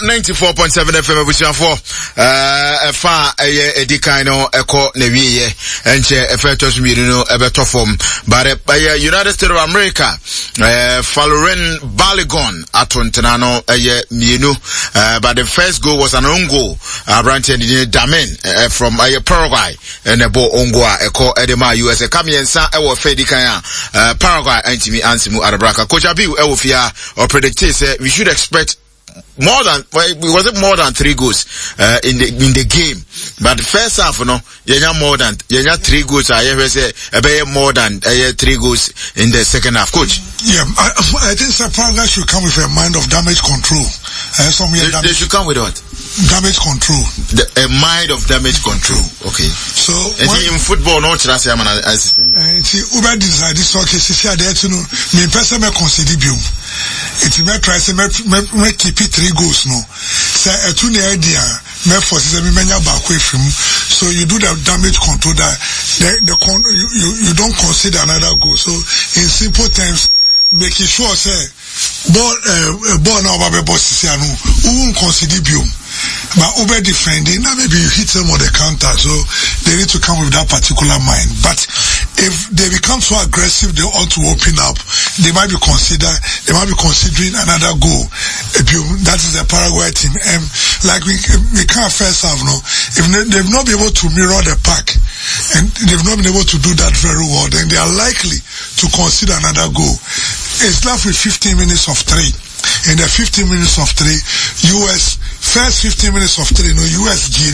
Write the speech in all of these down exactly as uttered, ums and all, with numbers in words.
ninety-four point seven F M abusuafo uh fa eye edikan no eko na wiye enche efe tosumiri no ebeto form but uh, United States of America uh Faloren Balogun atontena no eye mienu uh, but the first goal was an own goal uh, Branton Damen uh, from uh, Paraguay and the ball ongoa eko edema U S A kamiensa ewo fe edikan uh, Paraguay antimi ansimu arabraka Coach Abiu ewo fia or predict say we should expect more than well, was it more than three goals uh, in the in the game, but the first half no yenya more than yenya three goals I ever say about more than uh, three goals in the second half. Coach, yeah, I, I think Paraguay should come with a mind of damage control. Uh, some they, damage, they should come with what? Damage control. The, a mind of damage control. Okay. So and when, in football, no chance I'm an assistant. See, Uber decide this okay. See, see, there to know me person me consider biom. It's me try say me me keep it three goals no. Say a two near idea me force say me menya back away from. So you do the damage control that the the con you, you you don't consider another goal. So in simple terms, making sure say ball uh, ball now baby boss say no who won't consider biom. But over defending, now maybe you hit them on the counter, so they need to come with that particular mind. But if they become so aggressive, they ought to open up. They might be consider, they might be considering another goal. If you, that is the Paraguay team. And like we, we can't first have no. If they've not been able to mirror the pack, and they've not been able to do that very well, then they are likely to consider another goal. It's left with fifteen minutes of three. In the fifteen minutes of three, U S first fifteen minutes of three, no U S G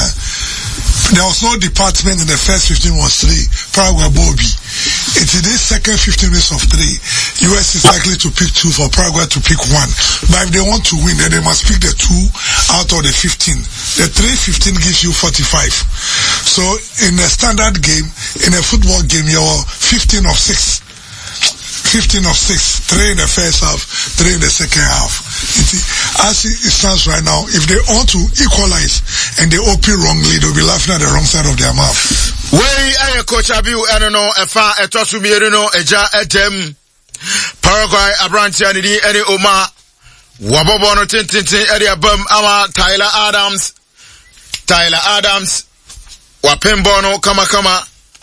there was no department in the first fifteen was three. Paraguay Bobby. It's in this second fifteen minutes of three, U S is likely to pick two for Paraguay to pick one. But if they want to win, then they must pick the two out of the fifteen. The three fifteen gives you forty-five. So in a standard game, in a football game, you're fifteen of six. fifteen of six, three in the first half, three in the second half. As it stands right now, if they want to equalize and they open wrongly, they'll be laughing at the wrong side of their mouth. Way, I coach Abiu, I don't know, if I toss to me, I don't know, Eja Edem, Paraguay, Abranti, and Eddie Oma, Wabobono Tintin, Eddie Abum, Ama, Tyler Adams, Tyler Adams, Wapembono, Kama Kama,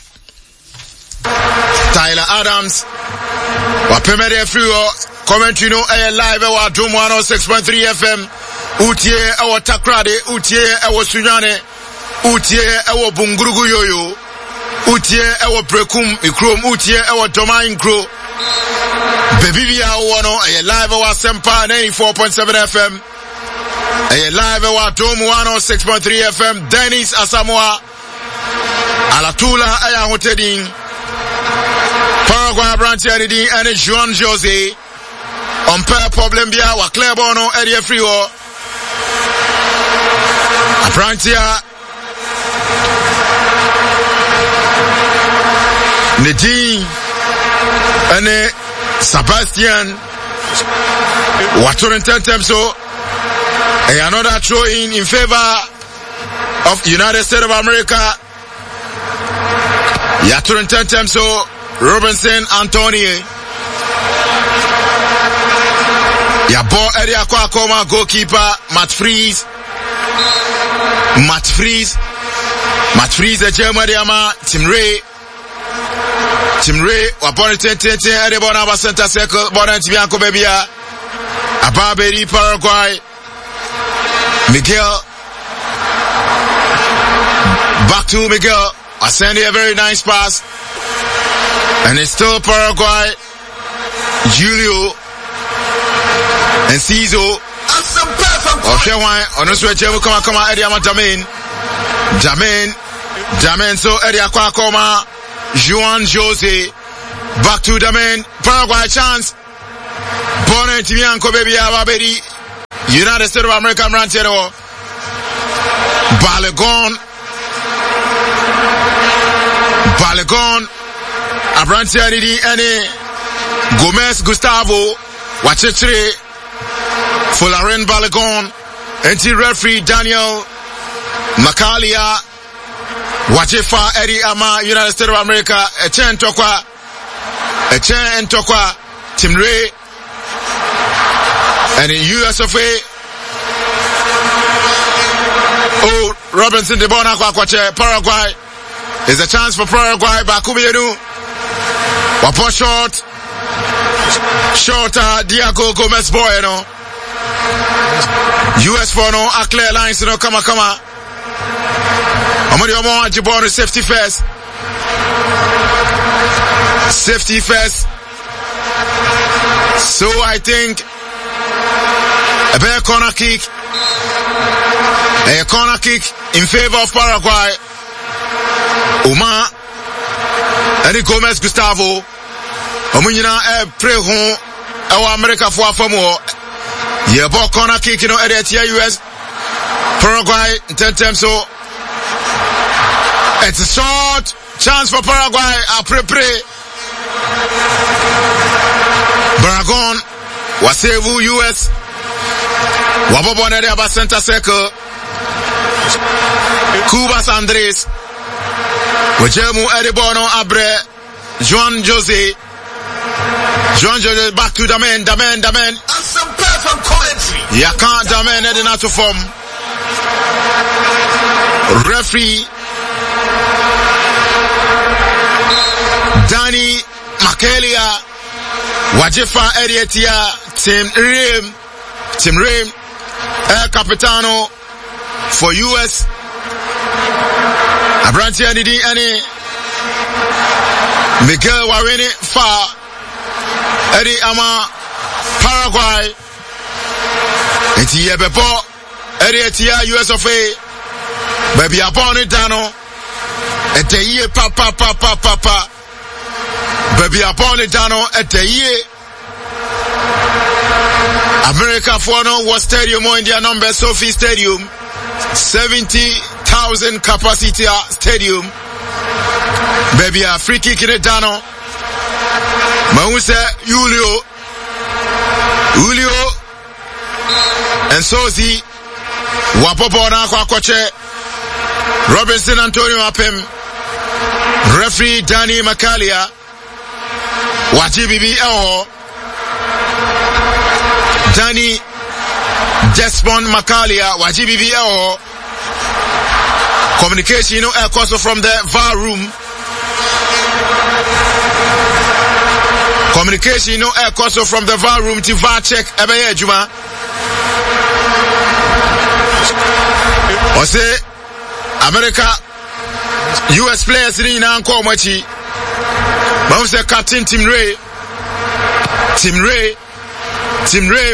Tyler Adams, Wapemere Frio, commentary no air live at Doom one oh six point three F M, Utie, our Takrade, Utie, our Sunyane, Utie, our Bungurugu Yoyo, Utie, our Brekum, Ikrum, Utie, our Domain Crew, Bebibia Wano, a live at Sempa ninety-four point seven F M, a live at Doom one oh six point three F M, Dennis Asamoah, Alatula, Aya Hotedin, Paraguay Branch Eddie and Juan Jose on per problem bia wa Clebono area free o Abrantia Nadine and Sebastian Waturen Tentem so another throw in in favor of United States of America. Yaturen Tentem so Robinson Antonio. Yabo area kwa koma goalkeeper Matt Freeze. Matt Freeze. Matt Freeze the German ama Tim Ray. Tim Ray wabone ten ten ten area bona ba center circle bona tibianko bebia. Ababeri Paraguay. Miguel. Back to Miguel. I send you a very nice pass. And it's still Paraguay. Julio and Cizo. Okay, why? Honestly, Jemu come come out Eddie Jamin. Jamin. Jamin so Eddie Aquakoma. Juan Jose. Back to Jamin. Paraguay chance. Bonne Tibianco baby Ababedi. United States of America Rantero. Balogun. Balogun. Abranti Anidi Ane Gomez Gustavo Wachechre Fularen Balogun anti-referee Daniel Makalia Wachefa Eddie Ama United States of America Echen Tokwa Echen Tokwa Tim Ray and in U S of A Robinson the Bona Kwakwache, Paraguay. Is a chance for Paraguay. Bakubienu. Wapo short. Shorter. Diago Gomez Bueno. U S for no. A clear lines, you know, come on, come on. Amadi Omo Ajibon safety first. Safety first. So I think a bare corner kick. A corner kick in favor of Paraguay. Uma Eddie Gomez Gustavo Omunyina e pre ho e America for afamo. Ye ball corner kick, you know, at the U S Paraguay ten times so it's a short chance for Paraguay. A pre pre Baragon Wasevu U S Wabobo Nede Aba center circle Cubas Andres Wajemu Edibono Abre Juan Jose Juan Jose back to the man, the man, the man. And some perfect commentary. Yakan the man heading out to form. Referee Danny Makelia Wajifa Edietia Tim Rim Tim Rim El Capitano for U S Abranti Anidi Ani Miguel Warini Fa Eddie Ama Paraguay Eti Yebepo Eddie Etia U S of A Baby Aboni Dano Ete Ye Papa Papa Papa Baby Aboni Dano Ete Ye America for no was stadium or India number Sophie Stadium seventy thousand capacity stadium. Baby a free kick in the Dano. Maunse Julio Julio and Sozi Wapopona Kwakoche Robinson Antonio Apem referee Danny Macalia Wajibibi Eho Danny Desmond Macalia Wajibibi Eho communication, you know, air also from the V A R room. Communication, you know, air also from the V A R room to V A R check. Ebeye Juma. Ose America U S players in Anko Machi. But say Captain Tim Ray. Tim Ray. Tim Ray.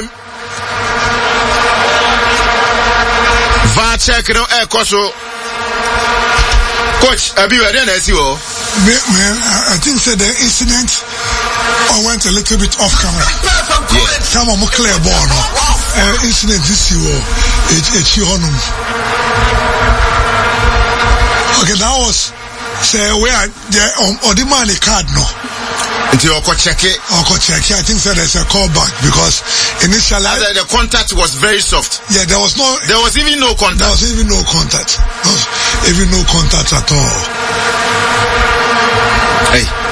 V A R check, you know, air also. Coach, have you heard anything? I think so the incident went a little bit off camera. Yeah. Some of them clear ball. Uh, incident this year, it's your home. Okay, that was say where the or the money card no. Until you check it. Or check it. I think so there's a callback because initially the, the contact was very soft. Yeah, there was no. There was even no contact. There was even no contact. No, even no contact at all. Hey.